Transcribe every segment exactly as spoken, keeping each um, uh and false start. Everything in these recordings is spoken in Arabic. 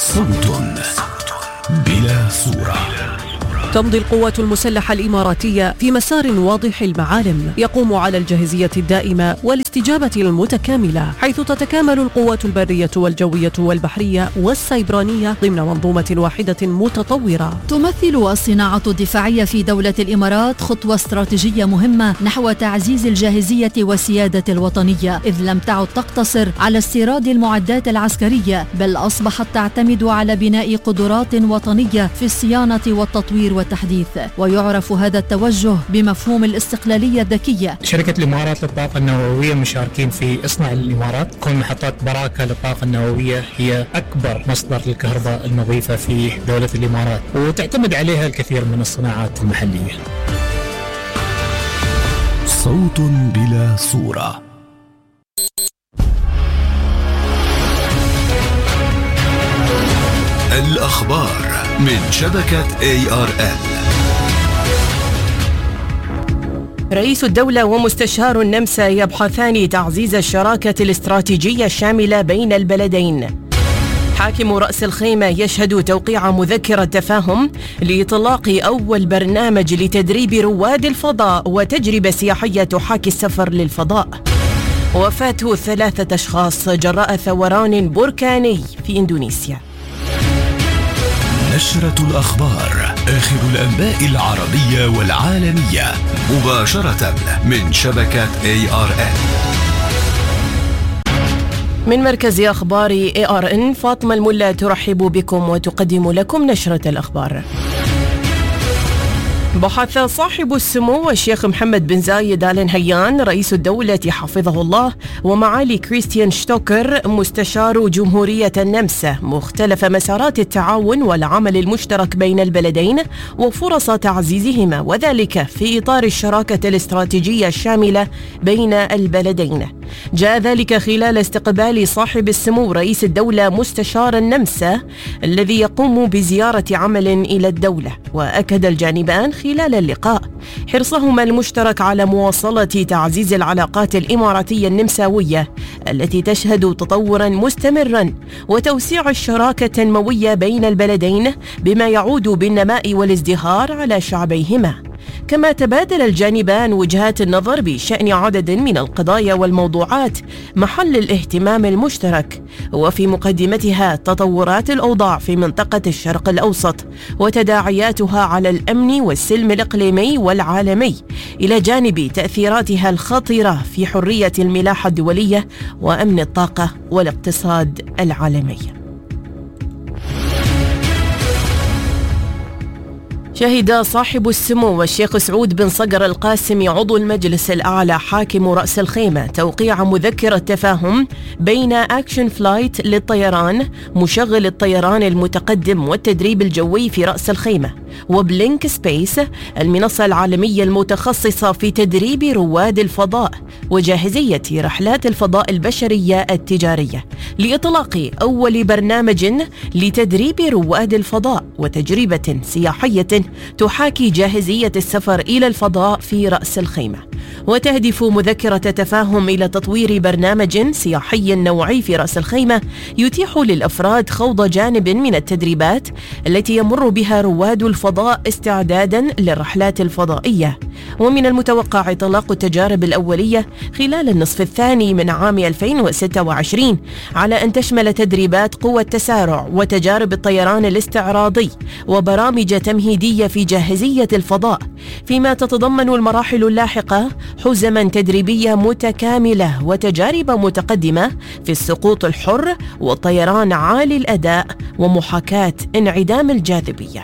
صوت بلا صورة. تمضي القوات المسلحة الإماراتية في مسار واضح المعالم يقوم على الجاهزية الدائمة والاستجابة المتكاملة، حيث تتكامل القوات البرية والجوية والبحرية والسيبرانية ضمن منظومة واحدة متطورة. تمثل الصناعة الدفاعية في دولة الإمارات خطوة استراتيجية مهمة نحو تعزيز الجاهزية والسيادة الوطنية، إذ لم تعد تقتصر على استيراد المعدات العسكرية، بل أصبحت تعتمد على بناء قدرات وطنية في الصيانة والتطوير والتحديث. ويعرف هذا التوجه بمفهوم الاستقلالية الذكية. شركة الإمارات للطاقة النووية مشاركين في إصناع الإمارات. كون محطات براكة للطاقة النووية هي أكبر مصدر للكهرباء النظيفة في دولة الإمارات، وتعتمد عليها الكثير من الصناعات المحلية. صوت بلا صورة. الأخبار من شبكة إيه آر إل. رئيس الدولة ومستشار النمسا يبحثان تعزيز الشراكة الاستراتيجية الشاملة بين البلدين. حاكم رأس الخيمة يشهد توقيع مذكرة تفاهم لإطلاق أول برنامج لتدريب رواد الفضاء وتجربة سياحية تحاكي السفر للفضاء. وفاة ثلاثة أشخاص جراء ثوران بركاني في إندونيسيا. نشرة الأخبار، آخر الأنباء العربية والعالمية، مباشرة من شبكة إيه آر إل. من مركز أخبار إيه آر إن، فاطمة الملا ترحب بكم وتقدم لكم نشرة الأخبار. بحث صاحب السمو الشيخ محمد بن زايد آل نهيان رئيس الدولة حفظه الله ومعالي كريستيان شتوكر مستشار جمهورية النمسا مختلف مسارات التعاون والعمل المشترك بين البلدين وفرص تعزيزهما، وذلك في إطار الشراكة الاستراتيجية الشاملة بين البلدين. جاء ذلك خلال استقبال صاحب السمو رئيس الدولة مستشار النمسا الذي يقوم بزيارة عمل إلى الدولة. وأكد الجانبان خلال اللقاء حرصهما المشترك على مواصلة تعزيز العلاقات الإماراتية النمساوية التي تشهد تطورا مستمرا وتوسيع الشراكة التنموية بين البلدين بما يعود بالنماء والازدهار على شعبيهما. كما تبادل الجانبان وجهات النظر بشأن عدد من القضايا والموضوعات محل الاهتمام المشترك، وفي مقدمتها تطورات الأوضاع في منطقة الشرق الأوسط وتداعياتها على الأمن والسلم الإقليمي والعالمي، إلى جانب تأثيراتها الخطيرة في حرية الملاحة الدولية وأمن الطاقة والاقتصاد العالمي. شهد صاحب السمو الشيخ سعود بن صقر القاسمي عضو المجلس الأعلى حاكم رأس الخيمة توقيع مذكرة تفاهم بين أكشن فلايت للطيران مشغل الطيران المتقدم والتدريب الجوي في رأس الخيمة وبلينك سبيس المنصة العالمية المتخصصة في تدريب رواد الفضاء وجاهزية رحلات الفضاء البشرية التجارية لإطلاق أول برنامج لتدريب رواد الفضاء وتجربة سياحية تحاكي جاهزية السفر إلى الفضاء في رأس الخيمة. وتهدف مذكرة تفاهم إلى تطوير برنامج سياحي نوعي في رأس الخيمة يتيح للأفراد خوض جانب من التدريبات التي يمر بها رواد الفضاء استعدادا للرحلات الفضائية. ومن المتوقع إطلاق التجارب الأولية خلال النصف الثاني من عام ألفين وستة وعشرين على أن تشمل تدريبات قوى التسارع وتجارب الطيران الاستعراضي وبرامج تمهيدية في جاهزية الفضاء، فيما تتضمن المراحل اللاحقة حزما تدريبية متكاملة وتجارب متقدمة في السقوط الحر والطيران عالي الأداء ومحاكاة انعدام الجاذبية.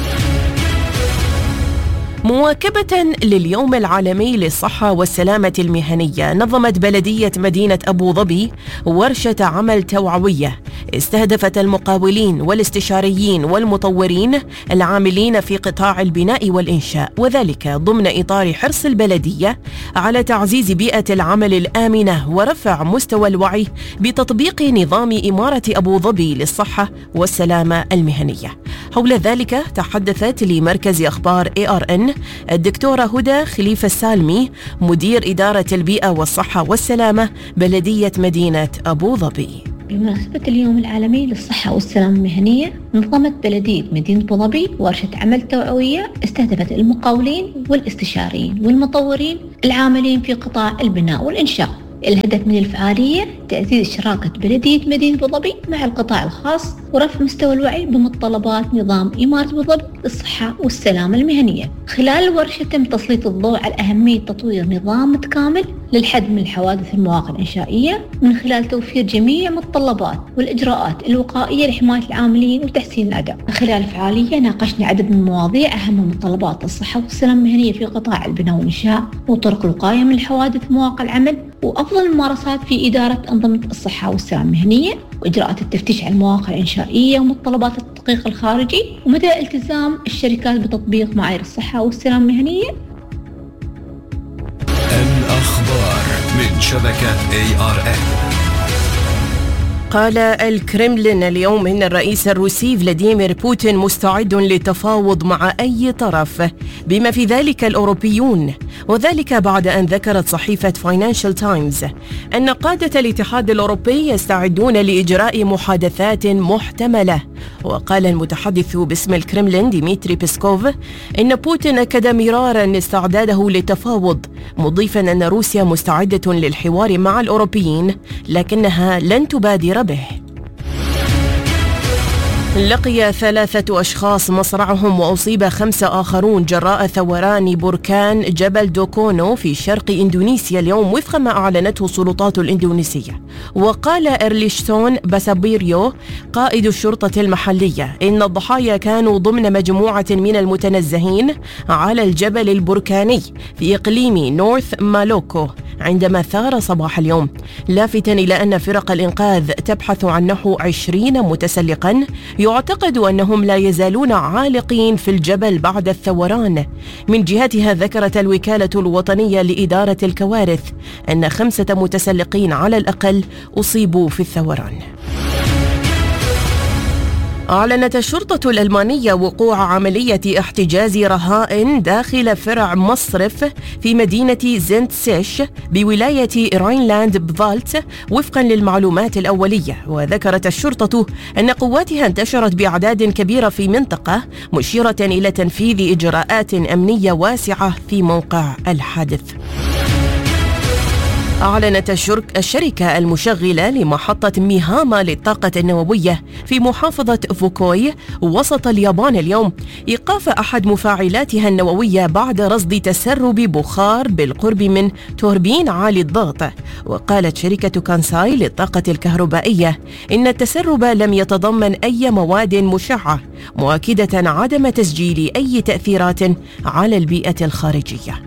مواكبة لليوم العالمي للصحة والسلامة المهنية، نظمت بلدية مدينة أبو ظبي ورشة عمل توعوية استهدفت المقاولين والاستشاريين والمطورين العاملين في قطاع البناء والإنشاء، وذلك ضمن إطار حرص البلدية على تعزيز بيئة العمل الآمنة ورفع مستوى الوعي بتطبيق نظام إمارة أبو ظبي للصحة والسلامة المهنية. حول ذلك تحدثت لمركز أخبار إيه آر إن الدكتورة هدى خليفة السالمي مدير إدارة البيئة والصحة والسلامة بلدية مدينة أبو ظبي. بمناسبة اليوم العالمي للصحة والسلامة المهنية، نظمت بلدية مدينة أبو ظبي ورشة عمل توعوية استهدفت المقاولين والاستشاريين والمطورين العاملين في قطاع البناء والإنشاء. الهدف من الفعالية تعزيز شراكة بلدية مدينة أبو ظبي مع القطاع الخاص ورفع مستوى الوعي بمتطلبات نظام إمارة أبو ظبي للصحة والسلامة المهنية. خلال الورشة تم تسليط الضوء على أهمية تطوير نظام متكامل للحد من الحوادث في المواقع الإنشائية من خلال توفير جميع المتطلبات والإجراءات الوقائية لحماية العاملين وتحسين الأداء. خلال الفعالية ناقشنا عدد من المواضيع أهم متطلبات الصحة والسلامة المهنية في قطاع البناء والإنشاء وطرق الوقاية من الحوادث في مواقع العمل وأفضل الممارسات في إدارة أنظمة الصحة والسلامة المهنية وإجراءات التفتيش على المواقع الإنشائية ومتطلبات التدقيق الخارجي ومدى التزام الشركات بتطبيق معايير الصحة والسلامة المهنية. الأخبار من شبكة إيه آر إن. قال الكرملين اليوم إن الرئيس الروسي فلاديمير بوتين مستعد للتفاوض مع أي طرف بما في ذلك الأوروبيون، وذلك بعد أن ذكرت صحيفة فاينانشال تايمز أن قادة الاتحاد الأوروبي يستعدون لإجراء محادثات محتملة. وقال المتحدث باسم الكرملين ديمتري بيسكوف إن بوتين أكد مرارا استعداده للتفاوض، مضيفا أن روسيا مستعدة للحوار مع الأوروبيين لكنها لن تبادر به. لقي ثلاثة أشخاص مصرعهم وأصيب خمسة آخرون جراء ثوران بركان جبل دوكونو في شرق إندونيسيا اليوم وفق ما أعلنته السلطات الإندونيسية. وقال إرليشتون باسابيريو قائد الشرطة المحلية إن الضحايا كانوا ضمن مجموعة من المتنزهين على الجبل البركاني في إقليم نورث مالوكو عندما ثار صباح اليوم، لافتاً إلى أن فرق الإنقاذ تبحث عن نحو عشرين متسلقاً يعتقد أنهم لا يزالون عالقين في الجبل بعد الثوران. من جهتها ذكرت الوكالة الوطنية لإدارة الكوارث أن خمسة متسلقين على الأقل أصيبوا في الثوران. أعلنت الشرطة الألمانية وقوع عملية احتجاز رهائن داخل فرع مصرف في مدينة زنتسيش بولاية راينلاند بفالت وفقا للمعلومات الأولية. وذكرت الشرطة أن قواتها انتشرت بأعداد كبيرة في منطقة مشيرة إلى تنفيذ إجراءات أمنية واسعة في موقع الحادث. أعلنت الشركة المشغلة لمحطة ميهاما للطاقة النووية في محافظة فوكوي وسط اليابان اليوم إيقاف أحد مفاعلاتها النووية بعد رصد تسرب بخار بالقرب من توربين عالي الضغط. وقالت شركة كانساي للطاقة الكهربائية إن التسرب لم يتضمن أي مواد مشعة، مؤكدة عدم تسجيل أي تأثيرات على البيئة الخارجية.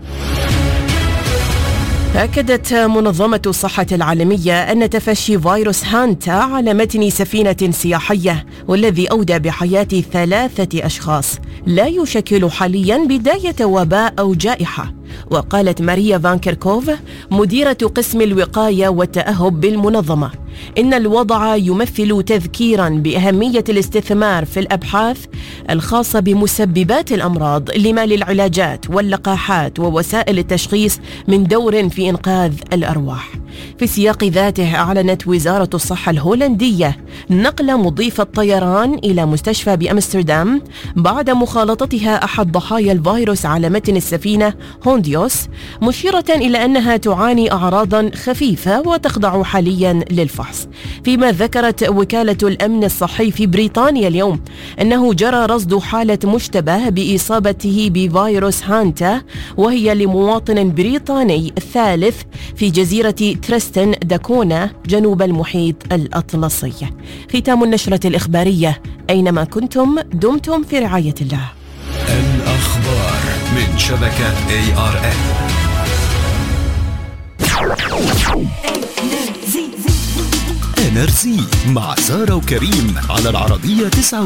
أكدت منظمة الصحة العالمية أن تفشي فيروس هانتا على متن سفينة سياحية والذي أودى بحياة ثلاثة أشخاص لا يشكل حاليا بداية وباء أو جائحة. وقالت ماريا فانكركوف مديرة قسم الوقاية والتأهب بالمنظمة إن الوضع يمثل تذكيرا بأهمية الاستثمار في الأبحاث الخاصة بمسببات الأمراض لما للعلاجات واللقاحات ووسائل التشخيص من دور في إنقاذ الأرواح. في سياق ذاته أعلنت وزارة الصحة الهولندية نقل مضيف الطيران إلى مستشفى بأمستردام بعد مخالطتها أحد ضحايا الفيروس على متن السفينة هونديوس، مشيرة إلى أنها تعاني أعراضا خفيفة وتخضع حاليا للفحص. فيما ذكرت وكالة الأمن الصحي في بريطانيا اليوم أنه جرى رصد حالة مشتبه بإصابته بفيروس هانتا وهي لمواطن بريطاني ثالث في جزيرة تريستن داكونا جنوب المحيط الأطلسي. ختام النشرة الإخبارية، أينما كنتم دمتم في رعاية الله. الأخبار من شبكة إيه آر إن. إنرجي مع سارة وكريم على العربية تسعة